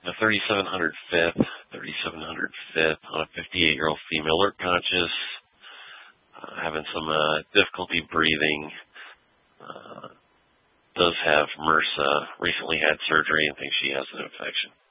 A 3700 fifth, 3700 fifth on a 58-year-old female, alert conscious, having some difficulty breathing, does have MRSA, recently had surgery and thinks she has an infection.